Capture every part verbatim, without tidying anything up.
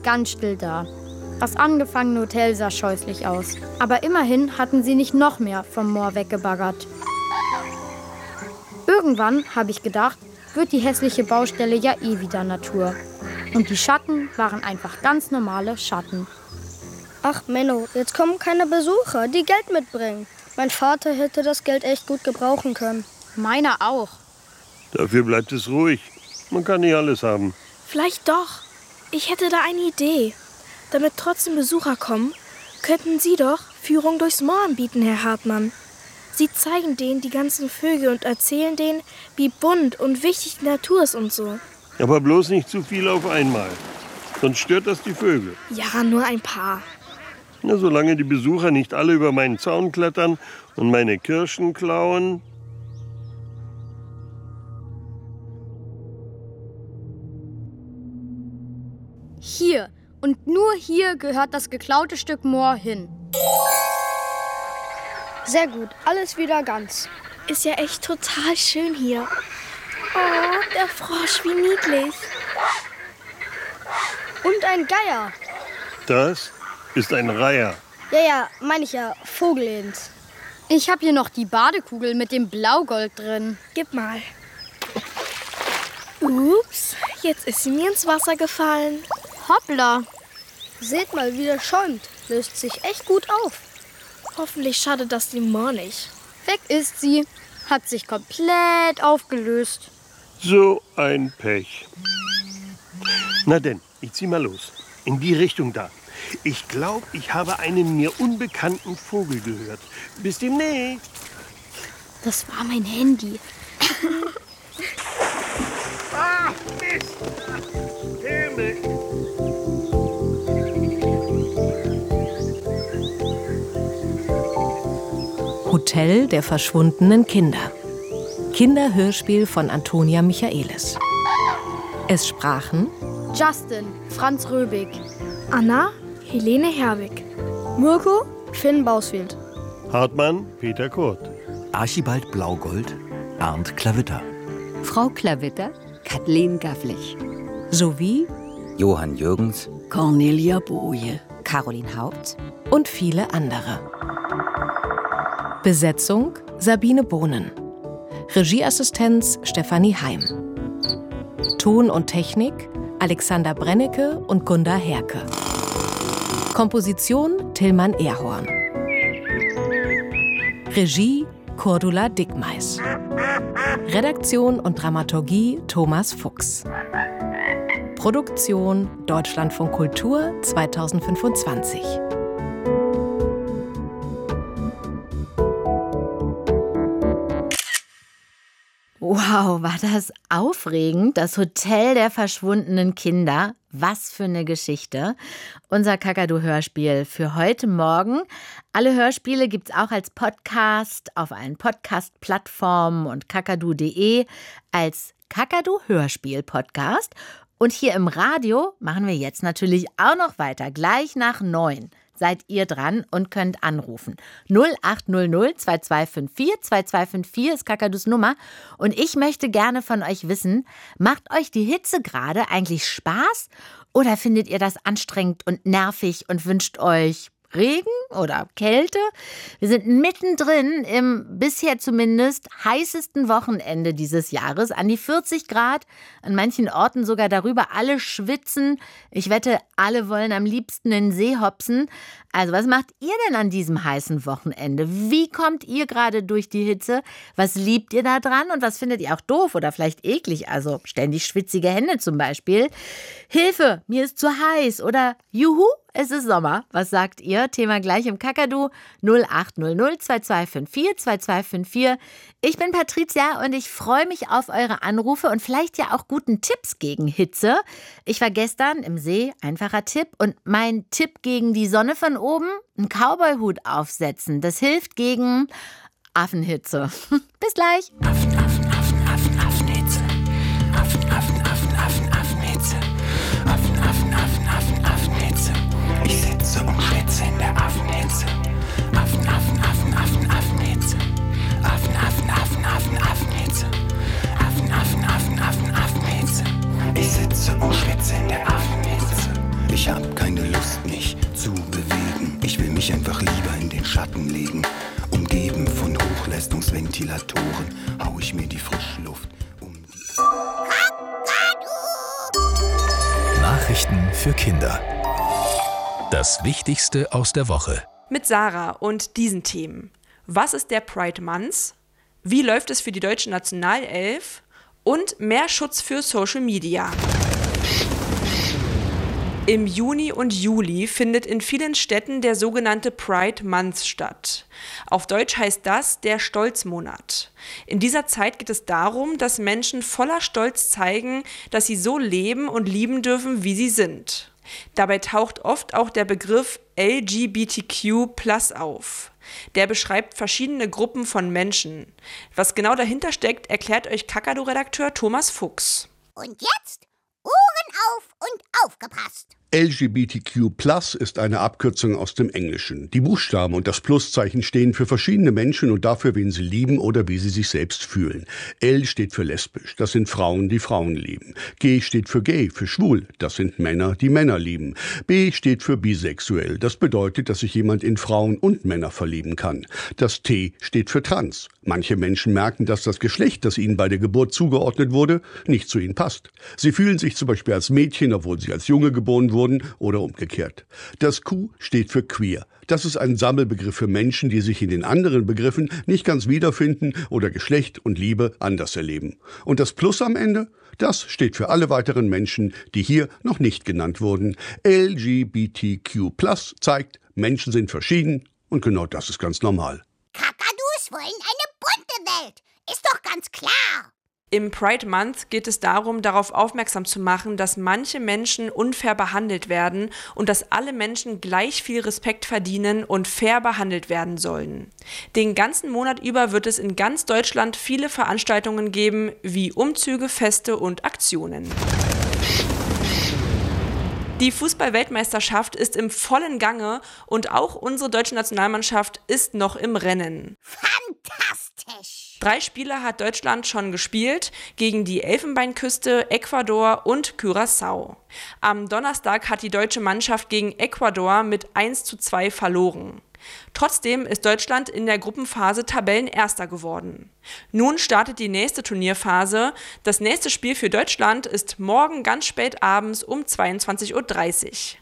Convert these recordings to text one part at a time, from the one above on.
ganz still da. Das angefangene Hotel sah scheußlich aus. Aber immerhin hatten sie nicht noch mehr vom Moor weggebaggert. Irgendwann, habe ich gedacht, wird die hässliche Baustelle ja eh wieder Natur. Und die Schatten waren einfach ganz normale Schatten. Ach Menno, jetzt kommen keine Besucher, die Geld mitbringen. Mein Vater hätte das Geld echt gut gebrauchen können. Meiner auch. Dafür bleibt es ruhig. Man kann nicht alles haben. Vielleicht doch. Ich hätte da eine Idee. Damit trotzdem Besucher kommen, könnten Sie doch Führung durchs Moor anbieten, Herr Hartmann. Sie zeigen denen die ganzen Vögel und erzählen denen, wie bunt und wichtig die Natur ist und so. Aber bloß nicht zu viel auf einmal. Sonst stört das die Vögel. Ja, nur ein paar. Na, solange die Besucher nicht alle über meinen Zaun klettern und meine Kirschen klauen. Hier und nur hier gehört das geklaute Stück Moor hin. Sehr gut, alles wieder ganz. Ist ja echt total schön hier. Oh, der Frosch, wie niedlich. Und ein Geier. Das ist ein Reiher. Ja, ja, meine ich ja, Vogelins. Ich habe hier noch die Badekugel mit dem Blaugold drin. Gib mal. Ups, jetzt ist sie mir ins Wasser gefallen. Hoppla. Seht mal, wie der schäumt. Löst sich echt gut auf. Hoffentlich schadet das dem Moor nicht. Weg ist sie. Hat sich komplett aufgelöst. So ein Pech. Na denn, ich zieh mal los. In die Richtung da. Ich glaube, ich habe einen mir unbekannten Vogel gehört. Bis demnächst. Das war mein Handy. Ah, Mist! Himmel! Hotel der verschwundenen Kinder. Kinderhörspiel von Antonia Michaelis. Es sprachen Justin, Franz Röbig. Anna, Helene Herwig. Mirko, Finn Bausfield. Hartmann, Peter Kurt. Archibald Blaugold, Arndt Klavitter. Frau Klavitter, Kathleen Gavlich. Sowie Johann Jürgens, Cornelia Boje. Caroline Haupt und viele andere. Besetzung Sabine Bohnen. Regieassistenz Stefanie Heim. Ton und Technik Alexander Brennecke und Gunda Herke. Komposition Tillmann Ehrhorn. Regie Cordula Dickmeis. Redaktion und Dramaturgie Thomas Fuchs. Produktion Deutschlandfunk Kultur zweitausendfünfundzwanzig. Wow, war das aufregend. Das Hotel der verschwundenen Kinder. Was für eine Geschichte. Unser Kakadu-Hörspiel für heute Morgen. Alle Hörspiele gibt's auch als Podcast auf allen Podcast-Plattformen und kakadu punkt de als Kakadu-Hörspiel-Podcast. Und hier im Radio machen wir jetzt natürlich auch noch weiter. Gleich nach neun seid ihr dran und könnt anrufen. null acht null null zwei zwei fünf vier zwei zwei fünf vier ist Kakadus Nummer. Und ich möchte gerne von euch wissen, macht euch die Hitze gerade eigentlich Spaß? Oder findet ihr das anstrengend und nervig und wünscht euch Regen oder Kälte? Wir sind mittendrin im bisher zumindest heißesten Wochenende dieses Jahres. An die vierzig Grad, an manchen Orten sogar darüber. Alle schwitzen. Ich wette, alle wollen am liebsten in den See hopsen. Also was macht ihr denn an diesem heißen Wochenende? Wie kommt ihr gerade durch die Hitze? Was liebt ihr da dran und was findet ihr auch doof oder vielleicht eklig? Also ständig schwitzige Hände zum Beispiel. Hilfe, mir ist zu heiß oder Juhu, es ist Sommer. Was sagt ihr? Thema gleich im Kakadu null acht null null zwei zwei fünf vier zwei zwei fünf vier. Ich bin Patricia und ich freue mich auf eure Anrufe und vielleicht ja auch guten Tipps gegen Hitze. Ich war gestern im See, einfacher Tipp. Und mein Tipp gegen die Sonne von oben, einen Cowboy-Hut aufsetzen. Das hilft gegen Affenhitze. Bis gleich. Affen, Affen, Affen, Affen, Affenhitze. Affen, Affen, Affen, Affen, Affenhitze. Affen, Affen, Affen, Affen, Affenhitze. Ich sitze und schwitze in der Affenhitze. Affen, Affen, Affen, Affen, Affenhitze. Affen, Affen, Affen, Affen, Affenhitze. Affen, Affen, Affen, Affen, Affenhitze. Ich sitze und schwitze in der Affenhitze. Ich hab keine Lust, mich zu bewegen. Ich will mich einfach lieber in den Schatten legen. Umgeben von Hochleistungsventilatoren hau ich mir die Frischluft um die... Nachrichten für Kinder. Das Wichtigste aus der Woche. Mit Sarah und diesen Themen. Was ist der Pride Month? Wie läuft es für die deutsche Nationalelf? Und mehr Schutz für Social Media. Im Juni und Juli findet in vielen Städten der sogenannte Pride Month statt. Auf Deutsch heißt das der Stolzmonat. In dieser Zeit geht es darum, dass Menschen voller Stolz zeigen, dass sie so leben und lieben dürfen, wie sie sind. Dabei taucht oft auch der Begriff L G B T Q plus auf. Der beschreibt verschiedene Gruppen von Menschen. Was genau dahinter steckt, erklärt euch Kakadu-Redakteur Thomas Fuchs. Und jetzt Ohren auf und aufgepasst! L G B T Q plus ist eine Abkürzung aus dem Englischen. Die Buchstaben und das Pluszeichen stehen für verschiedene Menschen und dafür, wen sie lieben oder wie sie sich selbst fühlen. L steht für lesbisch, das sind Frauen, die Frauen lieben. G steht für gay, für schwul, das sind Männer, die Männer lieben. B steht für bisexuell, das bedeutet, dass sich jemand in Frauen und Männer verlieben kann. Das T steht für trans. Manche Menschen merken, dass das Geschlecht, das ihnen bei der Geburt zugeordnet wurde, nicht zu ihnen passt. Sie fühlen sich zum Beispiel als Mädchen, obwohl sie als Junge geboren wurden, oder umgekehrt. Das Q steht für queer. Das ist ein Sammelbegriff für Menschen, die sich in den anderen Begriffen nicht ganz wiederfinden oder Geschlecht und Liebe anders erleben. Und das Plus am Ende? Das steht für alle weiteren Menschen, die hier noch nicht genannt wurden. L G B T Q plus zeigt, Menschen sind verschieden und genau das ist ganz normal. Kakadus wollen eine bunte Welt. Ist doch ganz klar. Im Pride Month geht es darum, darauf aufmerksam zu machen, dass manche Menschen unfair behandelt werden und dass alle Menschen gleich viel Respekt verdienen und fair behandelt werden sollen. Den ganzen Monat über wird es in ganz Deutschland viele Veranstaltungen geben, wie Umzüge, Feste und Aktionen. Die Fußball-Weltmeisterschaft ist im vollen Gange und auch unsere deutsche Nationalmannschaft ist noch im Rennen. Fantastisch! Drei Spiele hat Deutschland schon gespielt, gegen die Elfenbeinküste, Ecuador und Curaçao. Am Donnerstag hat die deutsche Mannschaft gegen Ecuador mit eins zu zwei verloren. Trotzdem ist Deutschland in der Gruppenphase Tabellenerster geworden. Nun startet die nächste Turnierphase. Das nächste Spiel für Deutschland ist morgen ganz spät abends um zweiundzwanzig Uhr dreißig.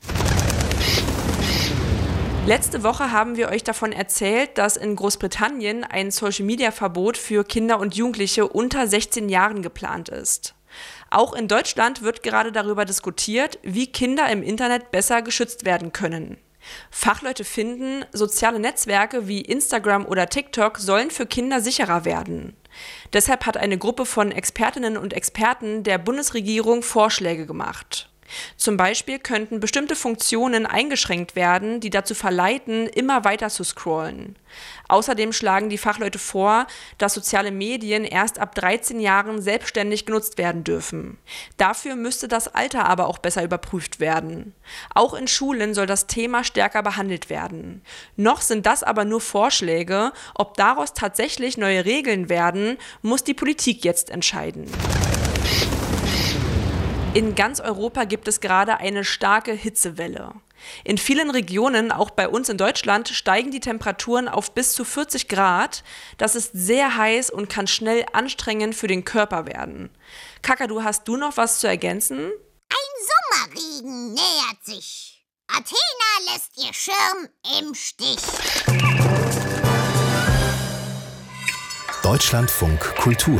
Letzte Woche haben wir euch davon erzählt, dass in Großbritannien ein Social-Media-Verbot für Kinder und Jugendliche unter sechzehn Jahren geplant ist. Auch in Deutschland wird gerade darüber diskutiert, wie Kinder im Internet besser geschützt werden können. Fachleute finden, soziale Netzwerke wie Instagram oder TikTok sollen für Kinder sicherer werden. Deshalb hat eine Gruppe von Expertinnen und Experten der Bundesregierung Vorschläge gemacht. Zum Beispiel könnten bestimmte Funktionen eingeschränkt werden, die dazu verleiten, immer weiter zu scrollen. Außerdem schlagen die Fachleute vor, dass soziale Medien erst ab dreizehn Jahren selbstständig genutzt werden dürfen. Dafür müsste das Alter aber auch besser überprüft werden. Auch in Schulen soll das Thema stärker behandelt werden. Noch sind das aber nur Vorschläge. Ob daraus tatsächlich neue Regeln werden, muss die Politik jetzt entscheiden. In ganz Europa gibt es gerade eine starke Hitzewelle. In vielen Regionen, auch bei uns in Deutschland, steigen die Temperaturen auf bis zu vierzig Grad. Das ist sehr heiß und kann schnell anstrengend für den Körper werden. Kakadu, hast du noch was zu ergänzen? Ein Sommerregen nähert sich. Athena lässt ihr Schirm im Stich. Deutschlandfunk Kultur.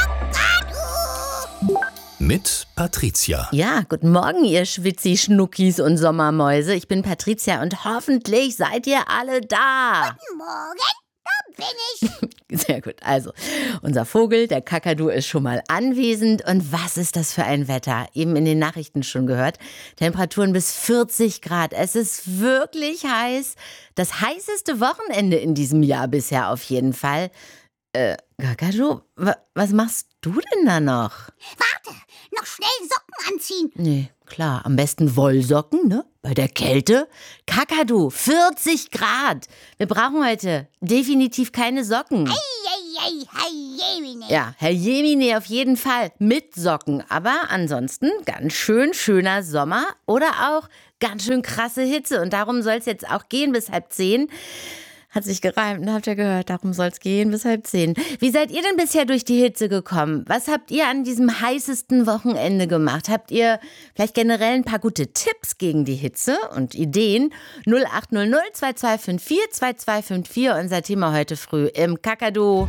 Mit Patricia. Ja, guten Morgen, ihr Schwitzi-Schnuckis und Sommermäuse. Ich bin Patricia und hoffentlich seid ihr alle da. Guten Morgen, da bin ich. Sehr gut, also unser Vogel, der Kakadu, ist schon mal anwesend. Und was ist das für ein Wetter? Eben in den Nachrichten schon gehört. Temperaturen bis vierzig Grad. Es ist wirklich heiß. Das heißeste Wochenende in diesem Jahr bisher auf jeden Fall. Äh, Kakadu, wa- was machst du denn da noch? Warte, noch schnell Socken anziehen. Nee, klar, am besten Wollsocken, ne? Bei der Kälte. Kakadu, vierzig Grad. Wir brauchen heute definitiv keine Socken. Ei, ei, Hei, hei, hei, Jemine. Ja, Herr Jemine auf jeden Fall mit Socken. Aber ansonsten ganz schön schöner Sommer oder auch ganz schön krasse Hitze. Und darum soll es jetzt auch gehen bis halb zehn. Hat sich gereimt, ne? Habt ihr gehört? Darum soll es gehen bis halb zehn. Wie seid ihr denn bisher durch die Hitze gekommen? Was habt ihr an diesem heißesten Wochenende gemacht? Habt ihr vielleicht generell ein paar gute Tipps gegen die Hitze und Ideen? null acht null null zwei zwei fünf vier zwei zwei fünf vier, unser Thema heute früh im Kakadu.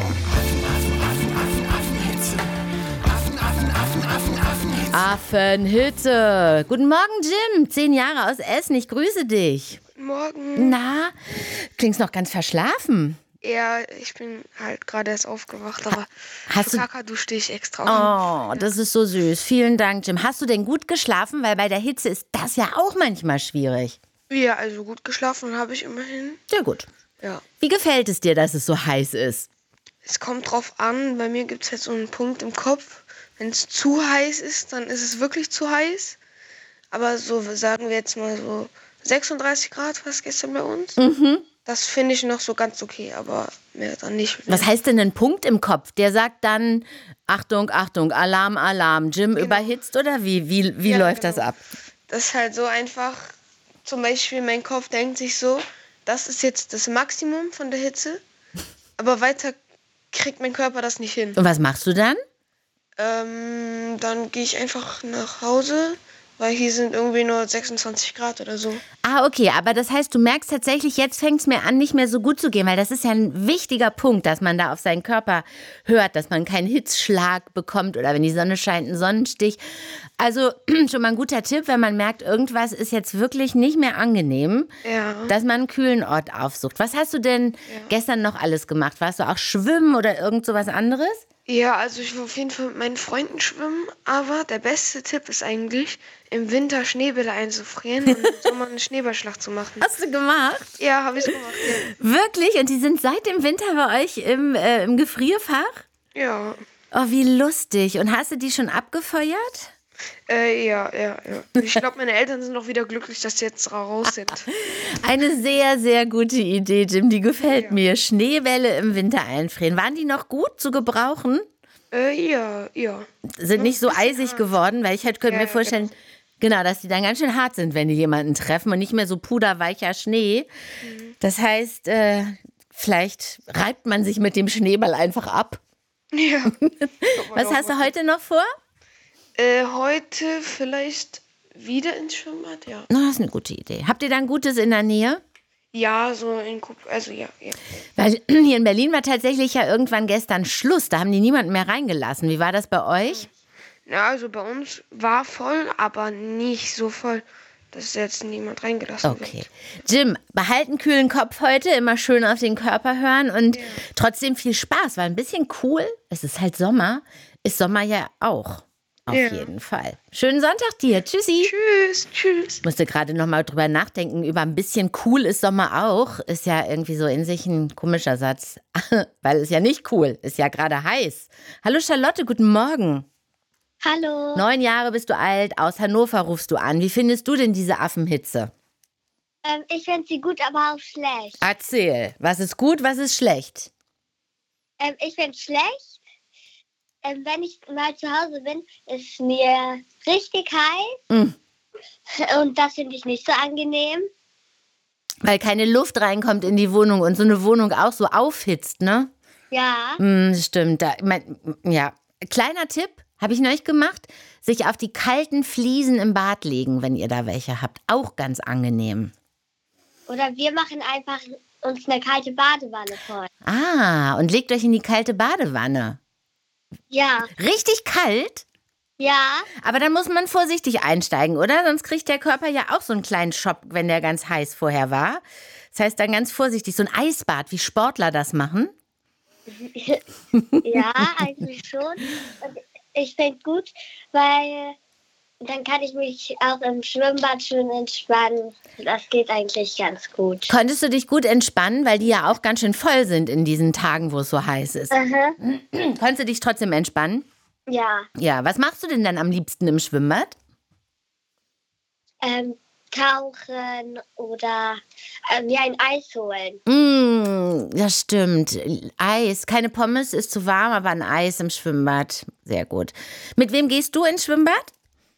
Affenhitze. Guten Morgen, Jim. Zehn Jahre aus Essen. Ich grüße dich. Morgen. Na, klingst noch ganz verschlafen. Ja, ich bin halt gerade erst aufgewacht, aber Hast für du- Kakadu stehe ich extra auf. Oh, das ist so süß. Vielen Dank, Jim. Hast du denn gut geschlafen? Weil bei der Hitze ist das ja auch manchmal schwierig. Ja, also gut geschlafen habe ich immerhin. Sehr gut. Ja. Wie gefällt es dir, dass es so heiß ist? Es kommt drauf an, bei mir gibt es jetzt so einen Punkt im Kopf. Wenn es zu heiß ist, dann ist es wirklich zu heiß. Aber so sagen wir jetzt mal so sechsunddreißig Grad war es gestern bei uns. Mhm. Das finde ich noch so ganz okay, aber mehr dann nicht. Was heißt denn ein Punkt im Kopf? Der sagt dann, Achtung, Achtung, Alarm, Alarm, Jim überhitzt oder wie? Wie, wie Ja, läuft genau. das ab? Das ist halt so einfach, zum Beispiel mein Kopf denkt sich so, das ist jetzt das Maximum von der Hitze, aber weiter kriegt mein Körper das nicht hin. Und was machst du dann? Ähm, dann gehe ich einfach nach Hause, weil hier sind irgendwie nur sechsundzwanzig Grad oder so. Ah, okay, aber das heißt, du merkst tatsächlich, jetzt fängt es mir an, nicht mehr so gut zu gehen, weil das ist ja ein wichtiger Punkt, dass man da auf seinen Körper hört, dass man keinen Hitzschlag bekommt oder wenn die Sonne scheint, einen Sonnenstich. Also schon mal ein guter Tipp, wenn man merkt, irgendwas ist jetzt wirklich nicht mehr angenehm, Ja. dass man einen kühlen Ort aufsucht. Was hast du denn gestern noch alles gemacht? Warst du auch schwimmen oder irgend sowas anderes? Ja, also ich will auf jeden Fall mit meinen Freunden schwimmen, aber der beste Tipp ist eigentlich, im Winter Schneebälle einzufrieren und im Sommer eine Schneeballschlacht zu machen. Hast du gemacht? Ja, habe ich gemacht, ja. Wirklich? Und die sind seit dem Winter bei euch im, äh, im Gefrierfach? Ja. Oh, wie lustig. Und hast du die schon abgefeuert? Äh, ja, ja, ja. Ich glaube, meine Eltern sind auch wieder glücklich, dass sie jetzt raus sind. Eine sehr, sehr gute Idee, Jim. Die gefällt mir. Schneebälle im Winter einfrieren. Waren die noch gut zu gebrauchen? Äh, ja, ja. Sind nicht so eisig geworden? Weil ich halt könnte Ja, mir vorstellen, genau, dass die dann ganz schön hart sind, wenn die jemanden treffen und nicht mehr so puderweicher Schnee. Das heißt, äh, vielleicht reibt man sich mit dem Schneeball einfach ab. Ja. Was hast du heute noch vor? Äh, heute vielleicht wieder ins Schwimmbad, ja. Na, das ist eine gute Idee. Habt ihr da ein Gutes in der Nähe? Ja, so in Kup also ja, ja. Weil hier in Berlin war tatsächlich ja irgendwann gestern Schluss. Da haben die niemanden mehr reingelassen. Wie war das bei euch? Ja, also bei uns war voll, aber nicht so voll, dass jetzt niemand reingelassen wird. Okay. Jim, behalt einen kühlen Kopf heute, immer schön auf den Körper hören und trotzdem viel Spaß. War ein bisschen cool. Es ist halt Sommer. Ist Sommer ja auch. Auf Ja. jeden Fall. Schönen Sonntag dir. Tschüssi. Tschüss, tschüss. Ich musste gerade noch mal drüber nachdenken, über ein bisschen cool ist Sommer auch. Ist ja irgendwie so in sich ein komischer Satz. Weil es ja nicht cool, ist ja gerade heiß. Hallo Charlotte, guten Morgen. Hallo. Neun Jahre bist du alt, aus Hannover rufst du an. Wie findest du denn diese Affenhitze? Ähm, ich finde sie gut, aber auch schlecht. Erzähl, was ist gut, was ist schlecht? Ähm, ich finde es schlecht. Ähm, wenn ich mal zu Hause bin, ist mir richtig heiß. Mm. Und das finde ich nicht so angenehm. Weil keine Luft reinkommt in die Wohnung und so eine Wohnung auch so aufhitzt, ne? Ja. Mm, stimmt. Da, mein, ja, kleiner Tipp, habe ich neulich gemacht, sich auf die kalten Fliesen im Bad legen, wenn ihr da welche habt. Auch ganz angenehm. Oder wir machen einfach uns eine kalte Badewanne voll. Ah, und legt euch in die kalte Badewanne. Ja. Richtig kalt? Ja. Aber dann muss man vorsichtig einsteigen, oder? Sonst kriegt der Körper ja auch so einen kleinen Schock, wenn der ganz heiß vorher war. Das heißt dann ganz vorsichtig, so ein Eisbad, wie Sportler das machen. Ja, eigentlich schon. Und ich finde gut, weil dann kann ich mich auch im Schwimmbad schön entspannen. Das geht eigentlich ganz gut. Konntest du dich gut entspannen, weil die ja auch ganz schön voll sind in diesen Tagen, wo es so heiß ist? Aha. Konntest du dich trotzdem entspannen? Ja. Ja, was machst du denn dann am liebsten im Schwimmbad? Ähm, tauchen oder äh, mir ein Eis holen. Mm, das stimmt. Eis. Keine Pommes ist zu warm, aber ein Eis im Schwimmbad. Sehr gut. Mit wem gehst du ins Schwimmbad?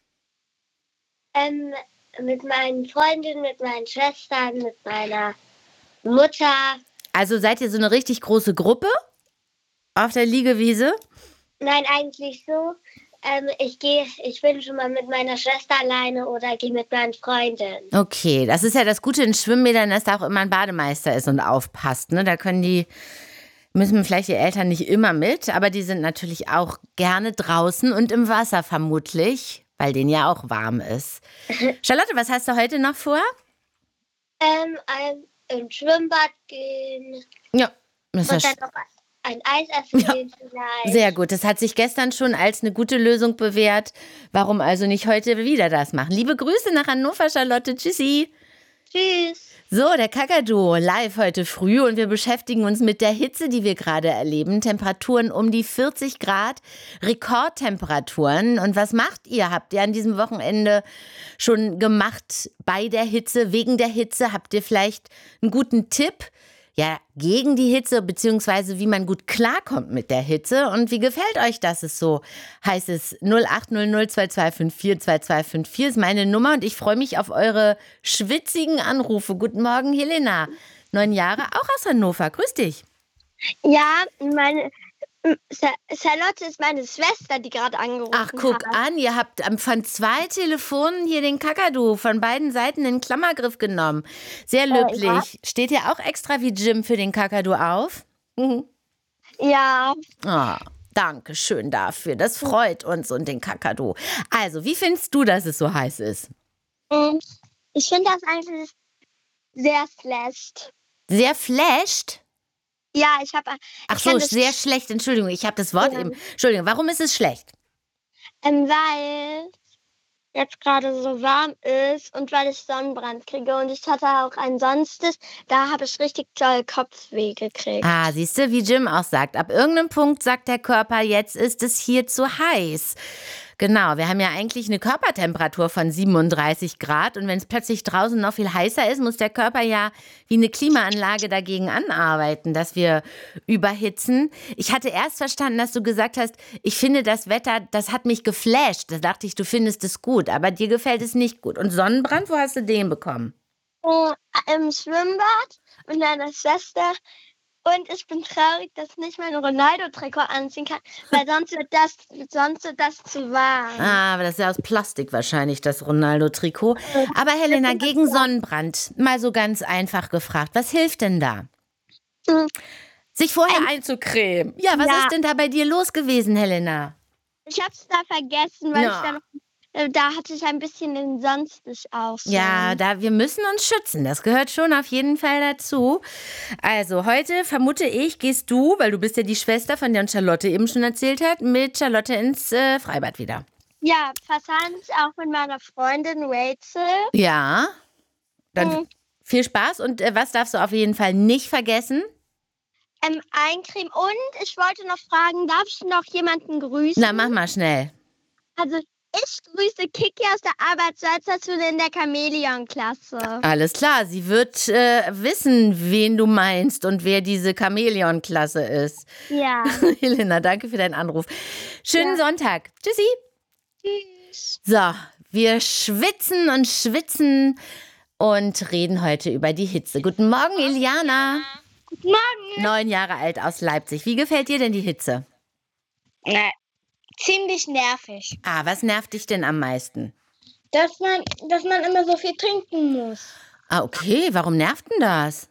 Ähm, mit meinen Freundinnen, mit meinen Schwestern, mit meiner Mutter. Also seid ihr so eine richtig große Gruppe auf der Liegewiese? Nein, eigentlich so. Ähm, ich gehe, ich bin schon mal mit meiner Schwester alleine oder gehe mit meinen Freundinnen. Okay, das ist ja das Gute in Schwimmbädern, dass da auch immer ein Bademeister ist und aufpasst. Ne? Da können die, müssen vielleicht die Eltern nicht immer mit, aber die sind natürlich auch gerne draußen und im Wasser vermutlich, weil denen ja auch warm ist. Charlotte, was hast du heute noch vor? Ähm, ein, ins Schwimmbad gehen. Ja, das und ist dann noch ein Eis essen gehen vielleicht. sehr gut. Das hat sich gestern schon als eine gute Lösung bewährt. Warum also nicht heute wieder das machen? Liebe Grüße nach Hannover, Charlotte. Tschüssi. Tschüss. So, der Kakadu live heute früh und wir beschäftigen uns mit der Hitze, die wir gerade erleben. Temperaturen um die vierzig Grad, Rekordtemperaturen. Und was macht ihr? Habt ihr an diesem Wochenende schon gemacht bei der Hitze, wegen der Hitze? Habt ihr vielleicht einen guten Tipp? Ja, gegen die Hitze, beziehungsweise wie man gut klarkommt mit der Hitze. Und wie gefällt euch das? Ist so, heißt es null acht null null zwei zwei fünf vier zwei zwei fünf vier ist meine Nummer und ich freue mich auf eure schwitzigen Anrufe. Guten Morgen, Helena, neun Jahre, auch aus Hannover. Grüß dich. Ja, meine Charlotte ist meine Schwester, die gerade angerufen hat. Ach, guck hat. an, ihr habt von zwei Telefonen hier den Kakadu von beiden Seiten in den Klammergriff genommen. Sehr löblich. Äh, ja. Steht ihr auch extra wie Jim für den Kakadu auf? Mhm. Ja. Oh, danke schön dafür. Das freut uns und den Kakadu. Also, wie findest du, dass es so heiß ist? Ich finde das eigentlich sehr schlecht. Sehr flasht? Ja, ich habe. Ach so, sehr schlecht. Entschuldigung, ich habe das Wort Ja. eben. Entschuldigung, warum ist es schlecht? Ähm, weil jetzt gerade so warm ist und weil ich Sonnenbrand kriege. Und ich hatte auch ein Sonstes, da habe ich richtig toll Kopfweh gekriegt. Ah, siehst du, wie Jim auch sagt, ab irgendeinem Punkt sagt der Körper, jetzt ist es hier zu heiß. Genau, wir haben ja eigentlich eine Körpertemperatur von siebenunddreißig Grad und wenn es plötzlich draußen noch viel heißer ist, muss der Körper ja wie eine Klimaanlage dagegen anarbeiten, dass wir überhitzen. Ich hatte erst verstanden, dass du gesagt hast, ich finde das Wetter, das hat mich geflasht. Da dachte ich, du findest es gut, aber dir gefällt es nicht gut. Und Sonnenbrand, wo hast du den bekommen? Oh, im Schwimmbad mit meiner Schwester. Und ich bin traurig, dass ich nicht mein Ronaldo-Trikot anziehen kann, weil sonst wird das, sonst wird das zu warm. Ah, aber das ist ja aus Plastik wahrscheinlich, das Ronaldo-Trikot. Aber Helena, gegen Sonnenbrand, mal so ganz einfach gefragt, was hilft denn da? Sich vorher Ein, einzucremen. Ja, was ja. ist denn da bei dir los gewesen, Helena? Ich hab's da vergessen, weil ja. ich da noch Da hatte ich ein bisschen den Sonstes auf. Ja, da, wir müssen uns schützen. Das gehört schon auf jeden Fall dazu. Also heute vermute ich, gehst du, weil du bist ja die Schwester, von der uns Charlotte eben schon erzählt hat, mit Charlotte ins äh, Freibad wieder. Ja, wahrscheinlich auch mit meiner Freundin Rachel. Ja, dann mhm. viel Spaß. Und äh, was darfst du auf jeden Fall nicht vergessen? Ähm, eincremen. Und ich wollte noch fragen, darf ich noch jemanden grüßen? Na, mach mal schnell. Also ich grüße Kiki aus der Arbeitsschule in der Chamäleon-Klasse. Alles klar, sie wird äh, wissen, wen du meinst und wer diese Chamäleon-Klasse ist. Ja. Helena, danke für deinen Anruf. Schönen ja. Sonntag. Tschüssi. Tschüss. So, wir schwitzen und schwitzen und reden heute über die Hitze. Guten Morgen, Iliana. Guten Morgen. Neun Jahre alt aus Leipzig. Wie gefällt dir denn die Hitze? Nee. Ziemlich nervig. Ah, was nervt dich denn am meisten? Dass man, dass man immer so viel trinken muss. Ah, okay. Warum nervt denn das?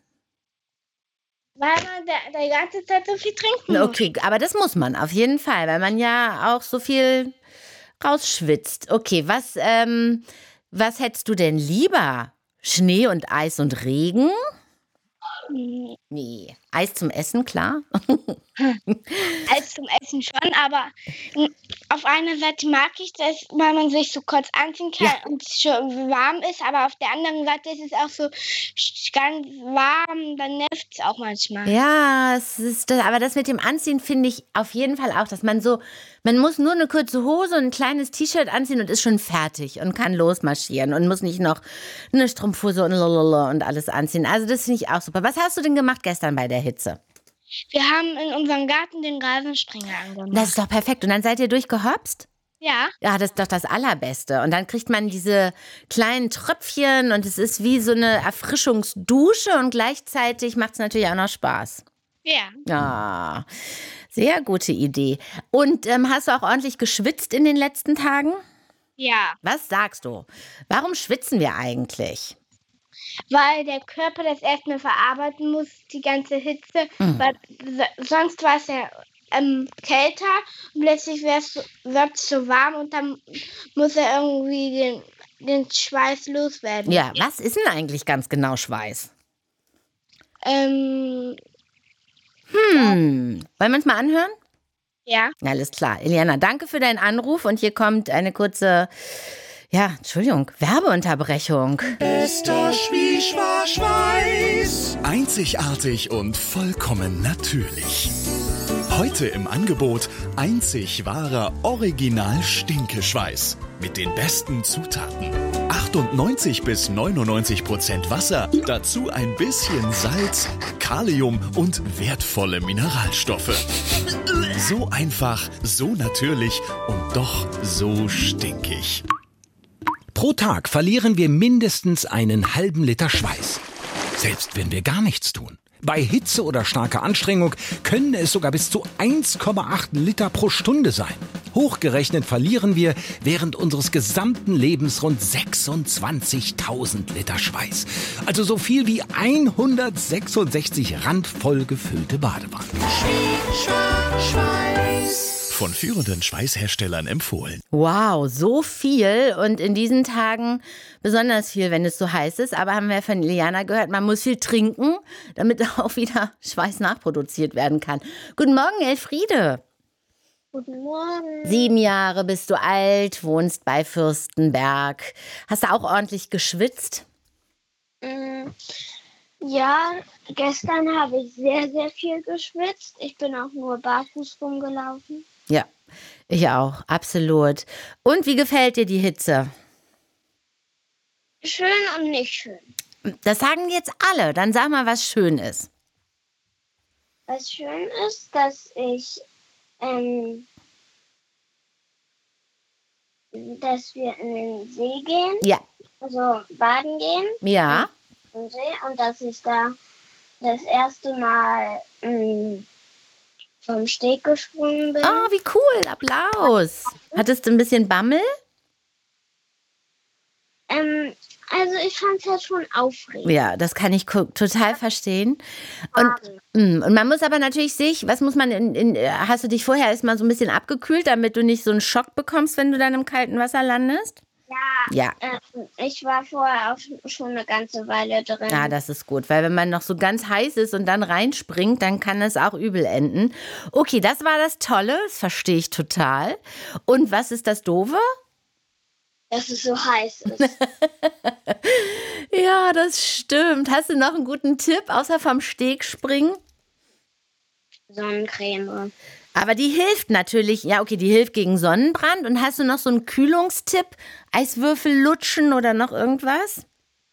Weil man der, der ganze Zeit so viel trinken muss. Okay, aber das muss man auf jeden Fall, weil man ja auch so viel rausschwitzt. Okay, was, ähm, was hättest du denn lieber? Schnee und Eis und Regen? Nee. Nee. Eis zum Essen, klar. Eis zum Essen schon, aber auf einer Seite mag ich das, weil man sich so kurz anziehen kann ja. und es schon warm ist, aber auf der anderen Seite ist es auch so ganz warm, dann nervt es auch manchmal. Ja, es ist das, aber das mit dem Anziehen finde ich auf jeden Fall auch, dass man so, man muss nur eine kurze Hose und ein kleines T-Shirt anziehen und ist schon fertig und kann losmarschieren und muss nicht noch eine Strumpfhose und lalala und alles anziehen. Also das finde ich auch super. Was hast du denn gemacht gestern bei der Hitze? Wir haben in unserem Garten den Rasensprenger angemacht. Das ist doch perfekt. Und dann seid ihr durchgehopst? Ja. Ja, das ist doch das Allerbeste. Und dann kriegt man diese kleinen Tröpfchen und es ist wie so eine Erfrischungsdusche und gleichzeitig macht es natürlich auch noch Spaß. Ja. Ja, sehr gute Idee. Und ähm, hast du auch ordentlich geschwitzt in den letzten Tagen? Ja. Was sagst du? Warum schwitzen wir eigentlich? Weil der Körper das erstmal verarbeiten muss, die ganze Hitze. Mhm. Weil so, sonst war es ja ähm, kälter und plötzlich wird es so warm und dann muss er irgendwie den, den Schweiß loswerden. Ja, was ist denn eigentlich ganz genau Schweiß? Ähm. Hm. Wollen wir uns mal anhören? Ja. Alles klar. Eliana, danke für deinen Anruf und hier kommt eine kurze, ja, Entschuldigung, Werbeunterbrechung. Bester Schwieschwaschweiß. Einzigartig und vollkommen natürlich. Heute im Angebot einzig wahrer Original-Stinkeschweiß. Mit den besten Zutaten. achtundneunzig bis neunundneunzig Prozent Wasser, dazu ein bisschen Salz, Kalium und wertvolle Mineralstoffe. So einfach, so natürlich und doch so stinkig. Pro Tag verlieren wir mindestens einen halben Liter Schweiß. Selbst wenn wir gar nichts tun. Bei Hitze oder starker Anstrengung können es sogar bis zu eins Komma acht Liter pro Stunde sein. Hochgerechnet verlieren wir während unseres gesamten Lebens rund sechsundzwanzigtausend Liter Schweiß. Also so viel wie hundertsechsundsechzig randvoll gefüllte Badewannen. Von führenden Schweißherstellern empfohlen. Wow, so viel und in diesen Tagen besonders viel, wenn es so heiß ist. Aber haben wir von Eliana gehört, man muss viel trinken, damit auch wieder Schweiß nachproduziert werden kann. Guten Morgen, Elfriede. Guten Morgen. Sieben Jahre bist du alt, wohnst bei Fürstenberg. Hast du auch ordentlich geschwitzt? Mm, ja, gestern habe ich sehr, sehr viel geschwitzt. Ich bin auch nur barfuß rumgelaufen. Ja, ich auch, absolut. Und wie gefällt dir die Hitze? Schön und nicht schön. Das sagen jetzt alle. Dann sag mal, was schön ist. Was schön ist, dass ich, ähm, dass wir in den See gehen. Ja. Also baden gehen. Ja. Im See. Und dass ich da das erste Mal mh, vom Steg gesprungen bin. Oh, wie cool. Applaus. Hattest du ein bisschen Bammel? Ähm, also ich fand es halt schon aufregend. Ja, das kann ich total verstehen. Und, und man muss aber natürlich sich, was muss man, in, in, hast du dich vorher erstmal so ein bisschen abgekühlt, damit du nicht so einen Schock bekommst, wenn du dann im kalten Wasser landest? Ja, ja. Äh, ich war vorher auch schon eine ganze Weile drin. Ja, das ist gut, weil wenn man noch so ganz heiß ist und dann reinspringt, dann kann es auch übel enden. Okay, das war das Tolle, das verstehe ich total. Und was ist das Doofe? Dass es so heiß ist. Ja, das stimmt. Hast du noch einen guten Tipp, außer vom Steg springen? Sonnencreme. Aber die hilft natürlich, ja okay, die hilft gegen Sonnenbrand. Und hast du noch so einen Kühlungstipp? Eiswürfel lutschen oder noch irgendwas?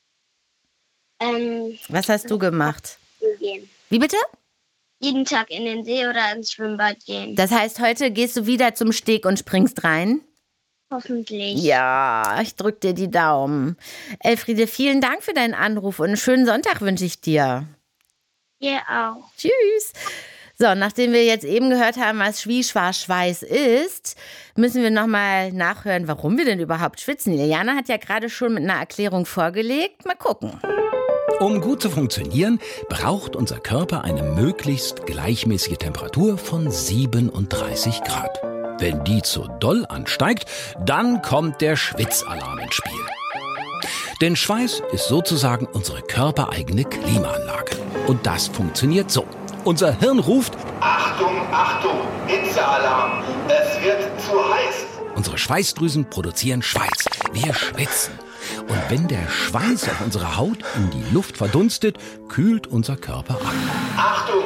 Ähm, Was hast du gemacht? Gehen. Wie bitte? Jeden Tag in den See oder ins Schwimmbad gehen. Das heißt, heute gehst du wieder zum Steg und springst rein? Hoffentlich. Ja, ich drück dir die Daumen. Elfriede, vielen Dank für deinen Anruf und einen schönen Sonntag wünsche ich dir. Ihr auch. Tschüss. So, nachdem wir jetzt eben gehört haben, was Schwieschwaschweiß ist, müssen wir nochmal nachhören, warum wir denn überhaupt schwitzen. Eliana hat ja gerade schon mit einer Erklärung vorgelegt. Mal gucken. Um gut zu funktionieren, braucht unser Körper eine möglichst gleichmäßige Temperatur von siebenunddreißig Grad. Wenn die zu doll ansteigt, dann kommt der Schwitzalarm ins Spiel. Denn Schweiß ist sozusagen unsere körpereigene Klimaanlage. Und das funktioniert so. Unser Hirn ruft: Achtung, Achtung, Hitzealarm, es wird zu heiß. Unsere Schweißdrüsen produzieren Schweiß. Wir schwitzen. Und wenn der Schweiß auf unserer Haut in die Luft verdunstet, kühlt unser Körper ab. Achtung,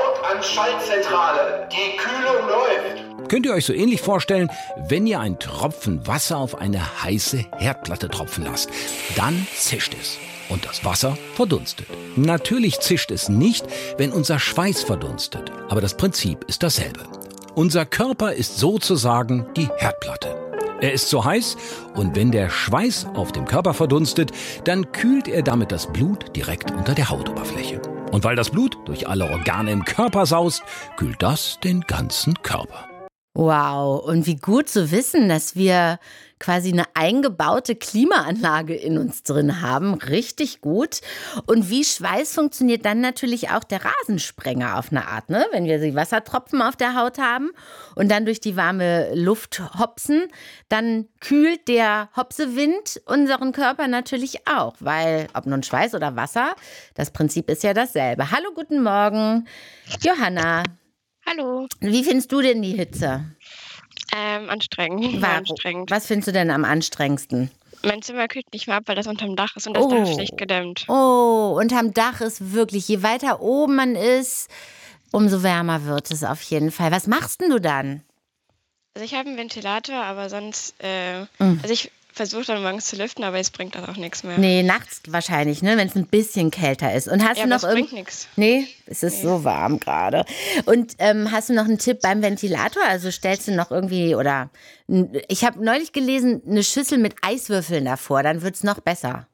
Hautanschaltzentrale, die Kühlung läuft. Könnt ihr euch so ähnlich vorstellen, wenn ihr einen Tropfen Wasser auf eine heiße Herdplatte tropfen lasst. Dann zischt es und das Wasser verdunstet. Natürlich zischt es nicht, wenn unser Schweiß verdunstet, aber das Prinzip ist dasselbe. Unser Körper ist sozusagen die Herdplatte. Er ist so heiß und wenn der Schweiß auf dem Körper verdunstet, dann kühlt er damit das Blut direkt unter der Hautoberfläche. Und weil das Blut durch alle Organe im Körper saust, kühlt das den ganzen Körper. Wow, und wie gut zu wissen, dass wir quasi eine eingebaute Klimaanlage in uns drin haben. Richtig gut. Und wie Schweiß funktioniert dann natürlich auch der Rasensprenger auf eine Art, ne? Wenn wir die Wassertropfen auf der Haut haben und dann durch die warme Luft hopsen, dann kühlt der Hopsewind unseren Körper natürlich auch, weil ob nun Schweiß oder Wasser, das Prinzip ist ja dasselbe. Hallo, guten Morgen, Johanna. Hallo. Wie findest du denn die Hitze? Ähm, anstrengend. War, anstrengend. Was findest du denn am anstrengendsten? Mein Zimmer kühlt nicht mehr ab, weil das unterm Dach ist und das Oh. Dach ist schlecht gedämmt. Oh, unterm Dach ist wirklich, je weiter oben man ist, umso wärmer wird es auf jeden Fall. Was machst denn du dann? Also ich habe einen Ventilator, aber sonst, äh, Mhm. also ich versuche dann morgens zu lüften, aber es bringt das auch nichts mehr. Nee, nachts wahrscheinlich, ne, wenn es ein bisschen kälter ist. Und hast Ja, du aber noch es bringt irgend- nix. Nee, es ist so warm gerade. Und ähm, hast du noch einen Tipp beim Ventilator? Also stellst du noch irgendwie, oder ich habe neulich gelesen, eine Schüssel mit Eiswürfeln davor, dann wird es noch besser.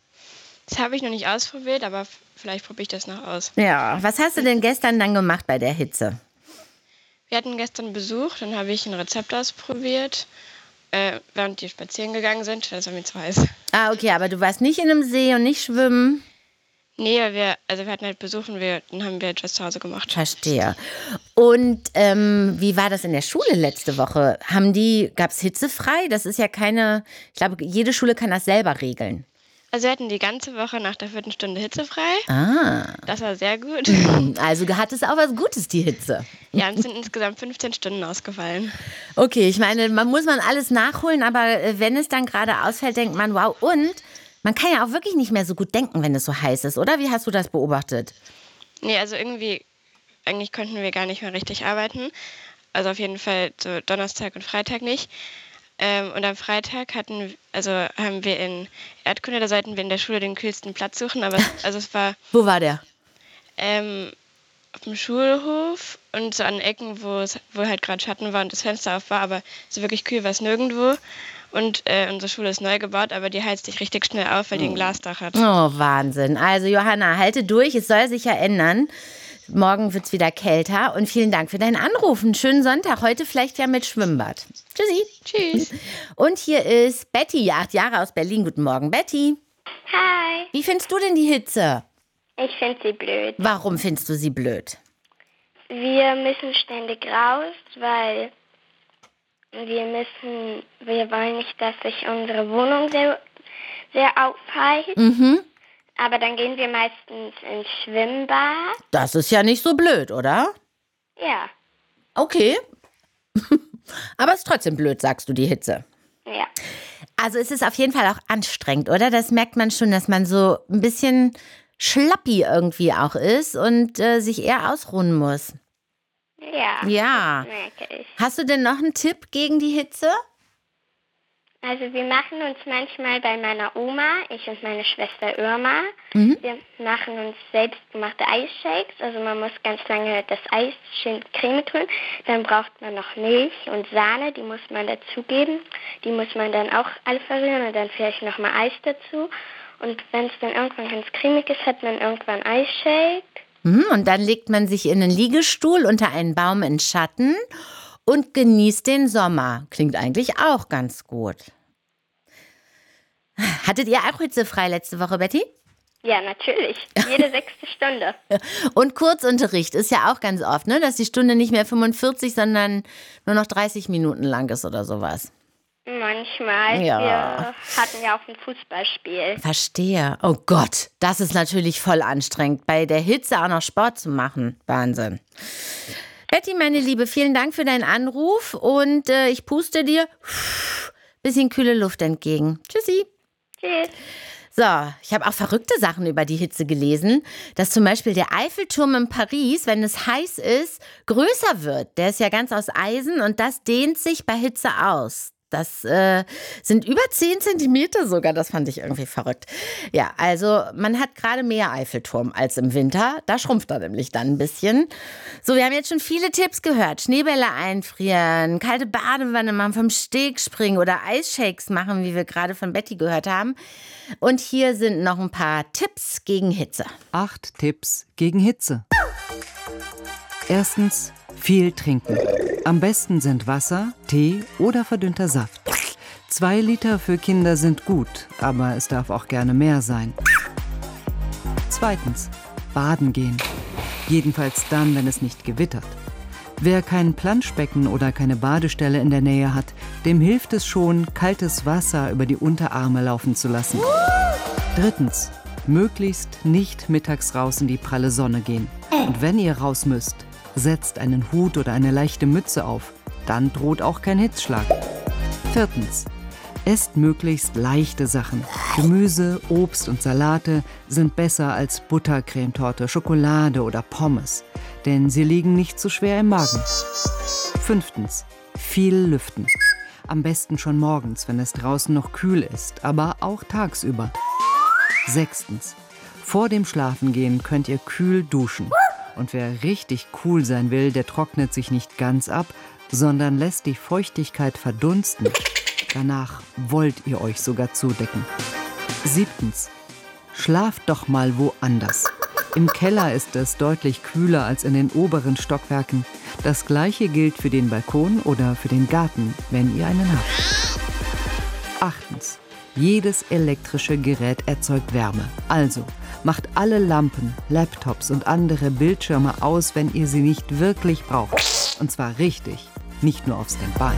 Das habe ich noch nicht ausprobiert, aber f- vielleicht probiere ich das noch aus. Ja, was hast du denn gestern dann gemacht bei der Hitze? Wir hatten gestern Besuch, dann habe ich ein Rezept ausprobiert, äh, während die spazieren gegangen sind. Das war mir zu heiß. Ah, okay, aber du warst nicht in einem See und nicht schwimmen? Nee, weil wir, also wir hatten halt Besuch und wir, dann haben wir etwas zu Hause gemacht. Verstehe. Und ähm, wie war das in der Schule letzte Woche? Haben die, gab es hitzefrei? Das ist ja keine, ich glaube, jede Schule kann das selber regeln. Also wir hatten die ganze Woche nach der vierten Stunde hitzefrei. Ah. Das war sehr gut. Also hat es auch was Gutes, die Hitze. Ja, uns sind insgesamt fünfzehn Stunden ausgefallen. Okay, ich meine, man muss man alles nachholen, aber äh, wenn es dann gerade ausfällt, denkt man, wow, und man kann ja auch wirklich nicht mehr so gut denken, wenn es so heiß ist, oder? Wie hast du das beobachtet? Nee, also irgendwie, eigentlich konnten wir gar nicht mehr richtig arbeiten. Also auf jeden Fall so Donnerstag und Freitag nicht. Ähm, und am Freitag hatten, also haben wir in Erdkunde, da sollten wir in der Schule den kühlsten Platz suchen, aber es, also es war Wo war der? ähm, auf dem Schulhof und so an Ecken, wo es, wo halt gerade Schatten war und das Fenster auf war, aber so wirklich kühl war es nirgendwo. Und äh, unsere Schule ist neu gebaut, aber die heizt sich richtig schnell auf, weil die ein Glasdach hat. Oh, Wahnsinn. Also Johanna, halte durch, es soll sich ja ändern. Morgen wird es wieder kälter und vielen Dank für deinen Anruf. Einen schönen Sonntag, heute vielleicht ja mit Schwimmbad. Tschüssi. Tschüss. Und hier ist Betty, acht Jahre aus Berlin. Guten Morgen, Betty. Hi. Wie findest du denn die Hitze? Ich finde sie blöd. Warum findest du sie blöd? Wir müssen ständig raus, weil wir müssen, wir wollen nicht, dass sich unsere Wohnung sehr, sehr aufheizt. Mhm. Aber dann gehen wir meistens ins Schwimmbad. Das ist ja nicht so blöd, oder? Ja, Okay. Aber es ist trotzdem blöd, sagst du, die Hitze. ja. Also es ist auf jeden Fall auch anstrengend, oder? Das merkt man schon, dass man so ein bisschen schlappi irgendwie auch ist und äh, sich eher ausruhen muss. Ja. Ja. Das merke ich. Hast du denn noch einen Tipp gegen die Hitze? Also wir machen uns manchmal bei meiner Oma, ich und meine Schwester Irma, Mhm. wir machen uns selbstgemachte Eisshakes. Also man muss ganz lange das Eis schön cremig tun. Dann braucht man noch Milch und Sahne, die muss man dazugeben. Die muss man dann auch alle verrühren und dann vielleicht nochmal Eis dazu. Und wenn es dann irgendwann ganz cremig ist, hat man irgendwann Eisshake. Mhm, und dann legt man sich in einen Liegestuhl unter einen Baum in Schatten und genießt den Sommer. Klingt eigentlich auch ganz gut. Hattet ihr auch hitzefrei letzte Woche, Betty? Ja, natürlich. Jede sechste Stunde. Und Kurzunterricht ist ja auch ganz oft, ne? Dass die Stunde nicht mehr fünfundvierzig, sondern nur noch dreißig Minuten lang ist oder sowas. Manchmal. Ja. Wir hatten ja auch ein Fußballspiel. Verstehe. Oh Gott, das ist natürlich voll anstrengend, bei der Hitze auch noch Sport zu machen. Wahnsinn. Betty, meine Liebe, vielen Dank für deinen Anruf und äh, ich puste dir ein bisschen kühle Luft entgegen. Tschüssi. Tschüss. So, ich habe auch verrückte Sachen über die Hitze gelesen, dass zum Beispiel der Eiffelturm in Paris, wenn es heiß ist, größer wird. Der ist ja ganz aus Eisen und das dehnt sich bei Hitze aus. Das äh, sind über zehn Zentimeter sogar, das fand ich irgendwie verrückt. Ja, also man hat gerade mehr Eiffelturm als im Winter, da schrumpft er nämlich dann ein bisschen. So, wir haben jetzt schon viele Tipps gehört. Schneebälle einfrieren, kalte Badewanne machen, vom Steg springen oder Eisshakes machen, wie wir gerade von Betty gehört haben. Und hier sind noch ein paar Tipps gegen Hitze. Acht Tipps gegen Hitze. Erstens, viel trinken. Am besten sind Wasser, Tee oder verdünnter Saft. Zwei Liter für Kinder sind gut, aber es darf auch gerne mehr sein. Zweitens, baden gehen. Jedenfalls dann, wenn es nicht gewittert. Wer kein Planschbecken oder keine Badestelle in der Nähe hat, dem hilft es schon, kaltes Wasser über die Unterarme laufen zu lassen. Drittens, möglichst nicht mittags raus in die pralle Sonne gehen. Und wenn ihr raus müsst, setzt einen Hut oder eine leichte Mütze auf. Dann droht auch kein Hitzschlag. Viertens, esst möglichst leichte Sachen. Gemüse, Obst und Salate sind besser als Buttercremetorte, Schokolade oder Pommes. Denn sie liegen nicht so schwer im Magen. Fünftens, viel lüften. Am besten schon morgens, wenn es draußen noch kühl ist, aber auch tagsüber. Sechstens, vor dem Schlafengehen könnt ihr kühl duschen. Und wer richtig cool sein will, der trocknet sich nicht ganz ab, sondern lässt die Feuchtigkeit verdunsten. Danach wollt ihr euch sogar zudecken. Siebtens, schlaft doch mal woanders. Im Keller ist es deutlich kühler als in den oberen Stockwerken. Das Gleiche gilt für den Balkon oder für den Garten, wenn ihr einen habt. Achtens, jedes elektrische Gerät erzeugt Wärme. Also, macht alle Lampen, Laptops und andere Bildschirme aus, wenn ihr sie nicht wirklich braucht. Und zwar richtig, nicht nur auf Standby.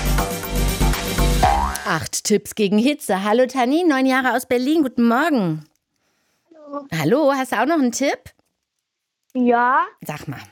Acht Tipps gegen Hitze. Hallo Tani, neun Jahre aus Berlin. Guten Morgen. Hallo. Hallo, hast du auch noch einen Tipp? Ja. Sag mal.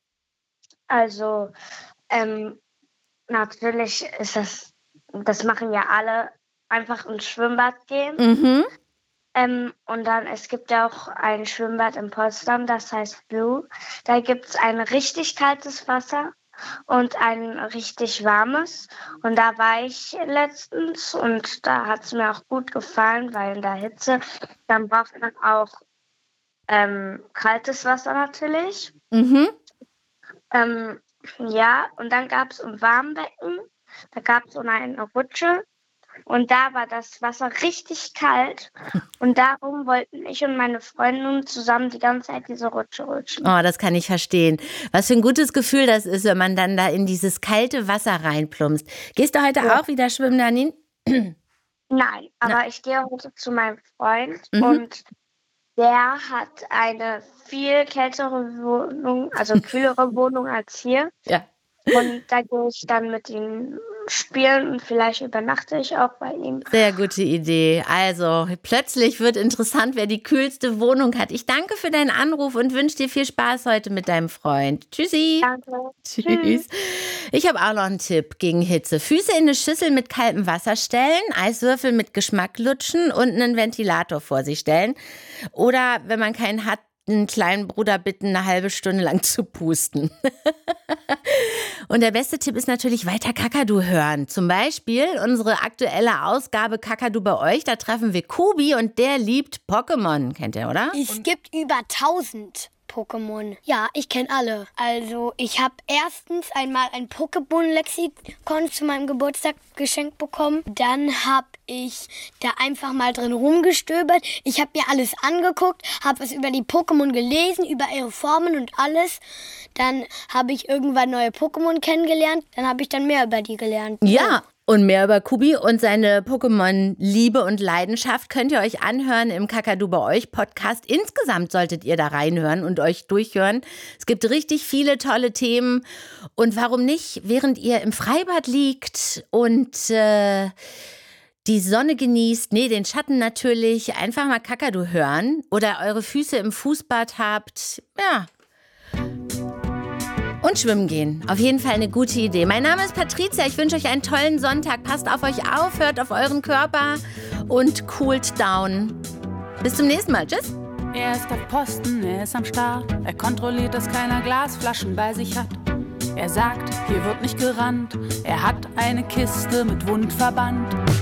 Also, ähm, natürlich ist das, das machen ja alle, einfach ins Schwimmbad gehen. Mhm. Ähm, und dann, es gibt ja auch ein Schwimmbad in Potsdam, das heißt Blue. Da gibt es ein richtig kaltes Wasser und ein richtig warmes. Und da war ich letztens und da hat es mir auch gut gefallen, weil in der Hitze, dann braucht man auch ähm, kaltes Wasser natürlich. Mhm. Ähm, ja, und dann gab es ein Warmbecken, da gab es so eine Rutsche. Und da war das Wasser richtig kalt. Und darum wollten ich und meine Freundin zusammen die ganze Zeit diese Rutsche rutschen. Oh, das kann ich verstehen. Was für ein gutes Gefühl das ist, wenn man dann da in dieses kalte Wasser reinplumpst. Gehst du heute ja. auch wieder schwimmen, Janine? Nein, aber Na. ich gehe heute zu meinem Freund mhm. und der hat eine viel kältere Wohnung, also kühlere Wohnung als hier. Ja. Und da gehe ich dann mit ihm spielen und vielleicht übernachte ich auch bei ihm. Sehr gute Idee. Also plötzlich wird interessant, wer die kühlste Wohnung hat. Ich danke für deinen Anruf und wünsche dir viel Spaß heute mit deinem Freund. Tschüssi. Danke. Tschüss. Tschüss. Ich habe auch noch einen Tipp gegen Hitze. Füße in eine Schüssel mit kaltem Wasser stellen, Eiswürfel mit Geschmack lutschen und einen Ventilator vor sich stellen. Oder wenn man keinen hat, einen kleinen Bruder bitten, eine halbe Stunde lang zu pusten. Und der beste Tipp ist natürlich weiter Kakadu hören. Zum Beispiel unsere aktuelle Ausgabe Kakadu bei euch. Da treffen wir Kubi und der liebt Pokémon. Kennt ihr, oder? Es gibt über tausend Pokémon. Ja, ich kenne alle. Also ich habe erstens einmal ein Pokémon-Lexikon zu meinem Geburtstag geschenkt bekommen. Dann habe ich da einfach mal drin rumgestöbert. Ich habe mir alles angeguckt, habe es über die Pokémon gelesen, über ihre Formen und alles. Dann habe ich irgendwann neue Pokémon kennengelernt. Dann habe ich dann mehr über die gelernt. Ja, Und mehr über Kubi und seine Pokémon-Liebe und Leidenschaft könnt ihr euch anhören im Kakadu bei euch Podcast. Insgesamt solltet ihr da reinhören und euch durchhören. Es gibt richtig viele tolle Themen. Und warum nicht, während ihr im Freibad liegt und äh, die Sonne genießt, nee, den Schatten natürlich, einfach mal Kakadu hören oder eure Füße im Fußbad habt, ja. Und schwimmen gehen. Auf jeden Fall eine gute Idee. Mein Name ist Patricia. Ich wünsche euch einen tollen Sonntag. Passt auf euch auf, hört auf euren Körper und coolt down. Bis zum nächsten Mal. Tschüss. Er ist auf Posten, er ist am Start. Er kontrolliert, dass keiner Glasflaschen bei sich hat. Er sagt, hier wird nicht gerannt. Er hat eine Kiste mit Wundverband.